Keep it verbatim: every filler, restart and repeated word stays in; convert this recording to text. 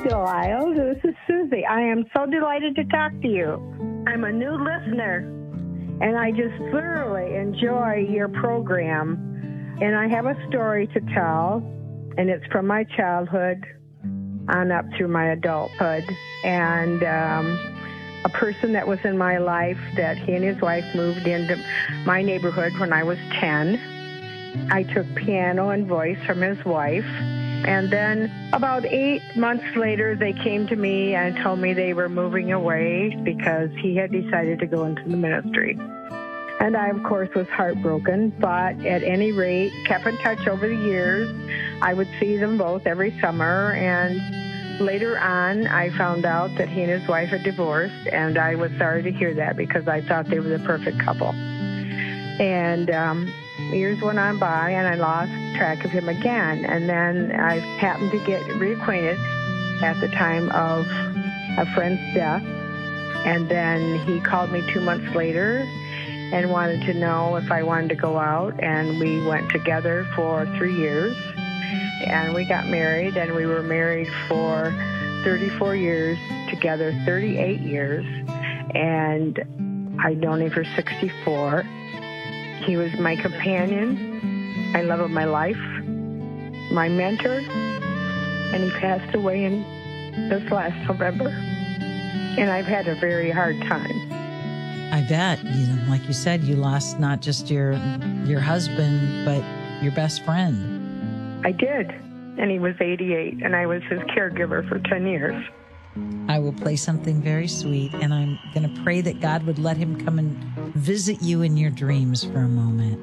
Delisle. This is Susie. I am so delighted to talk to you. I'm a new listener, and I just thoroughly enjoy your program. And I have a story to tell, and it's from my childhood on up through my adulthood. And um, a person that was in my life that he and his wife moved into my neighborhood when I was ten. I took piano and voice from his wife. And then about eight months later, they came to me and told me they were moving away because he had decided to go into the ministry. And I, of course, was heartbroken, but at any rate, kept in touch over the years. I would see them both every summer, and later on, I found out that he and his wife had divorced, and I was sorry to hear that because I thought they were the perfect couple. And um, years went on by, and I lost track of him again. And then I happened to get reacquainted at the time of a friend's death. And then he called me two months later and wanted to know if I wanted to go out. And we went together for three years. And we got married, and we were married for thirty-four years together, thirty-eight years. And I'd known him for sixty-four. He was my companion, my love of my life, my mentor, and he passed away in this last November. And I've had a very hard time. I bet. You know, like you said, you lost not just your your husband, but your best friend. I did. And he was eighty-eight, and I was his caregiver for ten years. I will play something very sweet, and I'm going to pray that God would let him come and visit you in your dreams for a moment.